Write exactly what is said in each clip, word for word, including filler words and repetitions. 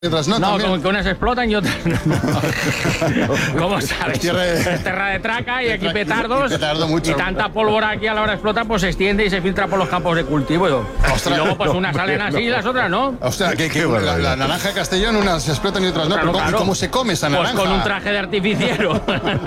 Mientras no, no como que unas explotan y otras no. ¿Cómo sabes? Tierra de... Es tierra de traca y aquí petardos. Y, petardo mucho. Y tanta pólvora aquí a la hora de explotar, pues se extiende y se filtra por los campos de cultivo. Y, Ostras, y luego, pues no, unas salen no, así no. y las otras no. Ostras, que, que la, la naranja de Castellón, unas explotan y otras no. Claro, Pero, claro. ¿y cómo se come esa naranja? Pues con un traje de artificiero.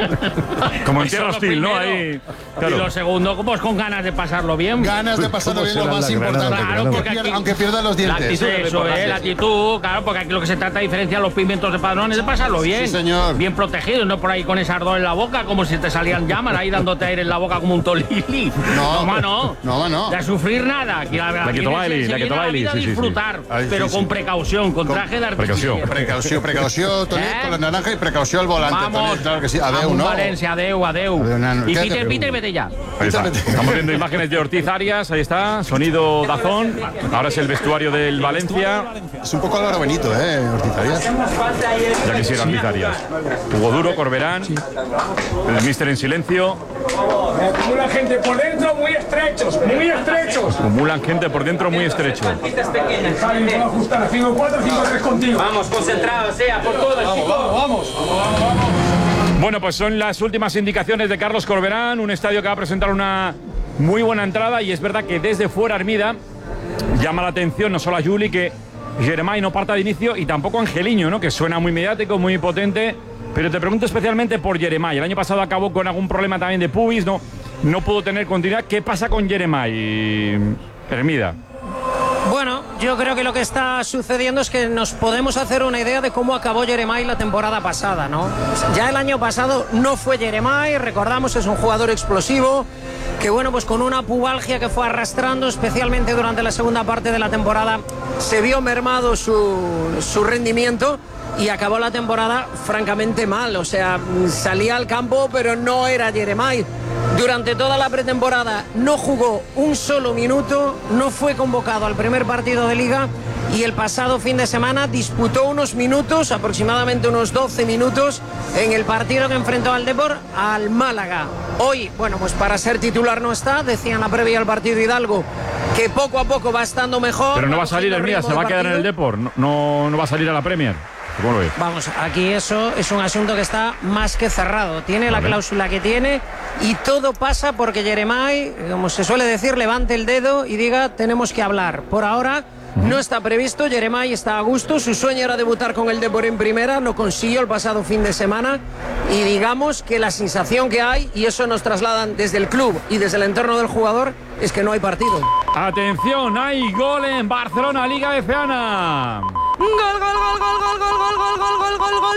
Como en Tierra Hostil, ¿no? Ahí, claro. Y lo segundo, pues con ganas de pasarlo bien. Ganas de pasarlo bien, lo más importante. Claro, porque aquí, aunque pierda los dientes. La actitud, eso es, la actitud, claro, porque aquí lo que se trata de diferenciar los pimientos de padrones, de pasarlo bien. Sí, señor. Bien protegido, no por ahí con ese ardor en la boca, como si te salían llamas ahí dándote aire en la boca como un tolili. No, no, no. No, no. De sufrir nada. Aquí la, La quito baile, la quito baile. Sí, disfrutar, sí, sí. pero Ay, sí, con sí. precaución, con, con traje de artificiero. Precaución, precaución, Tonet, ¿Eh? con la naranja y precaución al volante. Vamos, Tonet, claro que sí. Adeu, vamos, ¿no? Valencia, adeu, adeu. Adeu, nano. Y Quédate, Peter, adeu. Peter, vete ya. Ahí está. Estamos viendo imágenes de Ortiz Arias, ahí está, sonido Dazón. Ahora es el vestuario del Valencia. Es un poco Álvaro Benito, ¿eh? Ortiz Arias. Ya quisiera Ortiz Arias. Hugo Duro, Corberán, el míster en silencio. Acumula gente por dentro muy estrechos, muy estrechos. Acumulan gente por dentro muy estrecho. Javi, puedo ajustar cinco cuatro, cinco tres contigo. Vamos, concentrados, sea por todas, chicos. Vamos, vamos, vamos. Bueno, pues son las últimas indicaciones de Carlos Corberán, un estadio que va a presentar una muy buena entrada y es verdad que desde fuera Hermida llama la atención no solo a Juli que Jeremai no parta de inicio y tampoco Angeliño, ¿no? Que suena muy mediático, muy potente, pero te pregunto especialmente por Jeremai. El año pasado acabó con algún problema también de pubis, no, no pudo tener continuidad. ¿Qué pasa con Jeremai, Hermida? Bueno, yo creo que lo que está sucediendo es que nos podemos hacer una idea de cómo acabó Jeremai la temporada pasada, ¿no? Ya el año pasado no fue Jeremai, recordamos, es un jugador explosivo, que bueno, pues con una pubalgia que fue arrastrando, especialmente durante la segunda parte de la temporada, se vio mermado su, su rendimiento y acabó la temporada francamente mal, o sea, salía al campo pero no era Jeremai. Durante toda la pretemporada no jugó un solo minuto, no fue convocado al primer partido de Liga y el pasado fin de semana disputó unos minutos, aproximadamente unos doce minutos, en el partido que enfrentó al Depor al Málaga. Hoy, bueno, pues para ser titular no está, decían la previa al partido Hidalgo que poco a poco va estando mejor. Pero no va a salir Hermida, se va a quedar en el Depor, no, no, no va a salir a la Premier. ¿Cómo lo ves? Vamos, aquí eso es un asunto que está más que cerrado. Tiene vale. la cláusula que tiene y todo pasa porque Jeremai, como se suele decir, levante el dedo y diga tenemos que hablar. Por ahora no está previsto, Jeremai está a gusto, su sueño era debutar con el Depor en primera, lo consiguió el pasado fin de semana y digamos que la sensación que hay, y eso nos trasladan desde el club y desde el entorno del jugador, es que no hay partido. Atención, hay gol en Barcelona, Liga F A. Gol, gol, gol, gol, gol, gol, gol, gol, gol, gol, gol, gol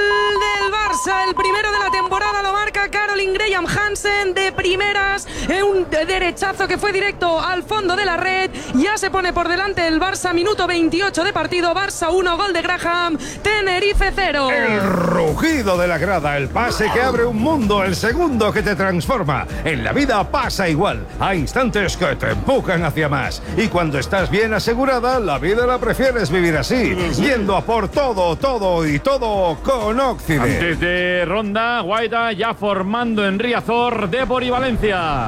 del Barça. El primero de la temporada lo marca Caroline Graham Hansen de primeras. Un derechazo que fue directo al fondo de la red. Ya se pone por delante el Barça. Minuto veintiocho de partido. Barça uno, gol de Graham. Tenerife cero. El rugido de la grada, el pase que abre un mundo, el segundo que te transforma. En la vida pasa igual. Hay instantes que te empujan hacia más. Y cuando estás bien asegurada, la vida la prefieres vivir así. Yendo a por todo, todo y todo con Occident. Antes de ronda, Guaita ya formando en Riazor, Depor y Valencia.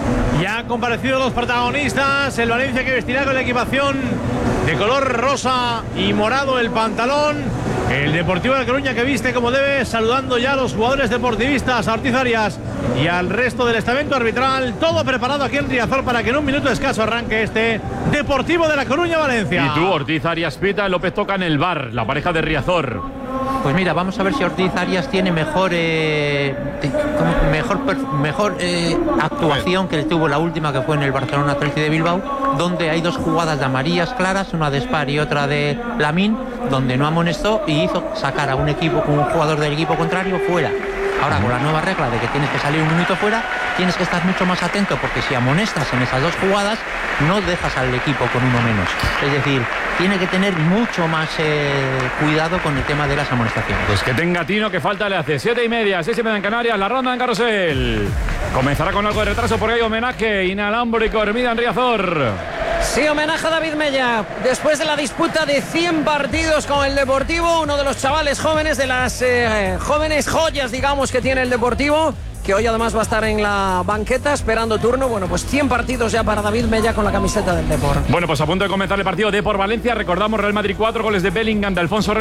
Ya han comparecido los protagonistas. El Valencia que vestirá con la equipación de color rosa y morado el pantalón. El Deportivo de La Coruña que viste como debe, saludando ya a los jugadores deportivistas, a Ortiz Arias y al resto del estamento arbitral. Todo preparado aquí en Riazor para que en un minuto escaso arranque este Deportivo de La Coruña-Valencia. Y tú, Ortiz Arias pita, López toca en el bar, la pareja de Riazor. Pues mira, vamos a ver si Ortiz Arias tiene mejor eh, como mejor mejor eh, actuación que tuvo la última, que fue en el Barcelona Athletic de Bilbao, donde hay dos jugadas de amarillas claras, una de Spar y otra de Lamine, donde no amonestó y hizo sacar a un equipo, un jugador del equipo contrario fuera. Ahora, con la nueva regla de que tienes que salir un minuto fuera, tienes que estar mucho más atento, porque si amonestas en esas dos jugadas, no dejas al equipo con uno menos. Es decir, tiene que tener mucho más eh, cuidado con el tema de las amonestaciones. Pues que tenga tino, que falta le hace. Siete y media, seis y media en Canarias, la ronda en Carrusel. Comenzará con algo de retraso porque hay homenaje inalámbrico, Hermida en Riazor. Sí, homenaje a David Mella. Después de la disputa de cien partidos con el Deportivo, uno de los chavales jóvenes, de las eh, jóvenes joyas, digamos, que tiene el Deportivo, que hoy además va a estar en la banqueta esperando turno. Bueno, pues cien partidos ya para David Mella con la camiseta del Depor. Bueno, pues a punto de comenzar el partido Depor Valencia. Recordamos Real Madrid cuatro, goles de Bellingham, de Alfonso